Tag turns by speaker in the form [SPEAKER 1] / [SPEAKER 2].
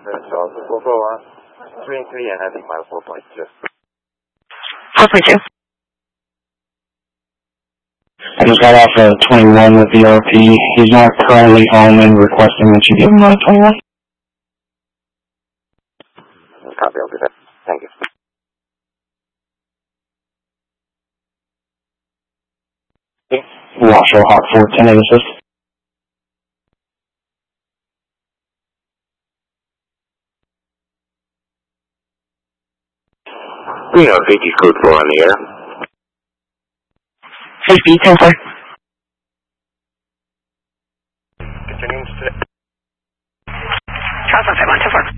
[SPEAKER 1] Charles 441, green clear and heading mile 4.2.
[SPEAKER 2] 4.2.
[SPEAKER 3] I just got off of 21 with the RP. He's not currently home and requesting that you give him 21.
[SPEAKER 1] Copy, I'll do that. Thank you.
[SPEAKER 3] Washoe Hawk 410 assist.
[SPEAKER 1] Green on VT code 4 on the air.
[SPEAKER 2] Safety, 10-4.
[SPEAKER 1] Continuing to...
[SPEAKER 2] Charles 151, 10-4.